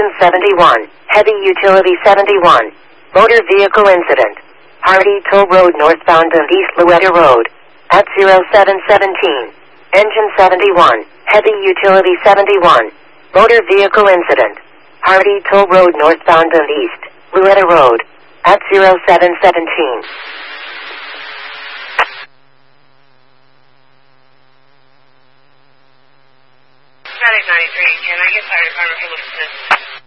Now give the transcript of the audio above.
71, Heavy Utility 71, Motor Vehicle Incident, Hardy Toll Road northbound and East Louetta Road, at 0717, Engine 71, Heavy Utility 71, Motor Vehicle Incident, Hardy Toll Road northbound and East Louetta Road, at 0717. Static 93, can I get fire department for Livingston?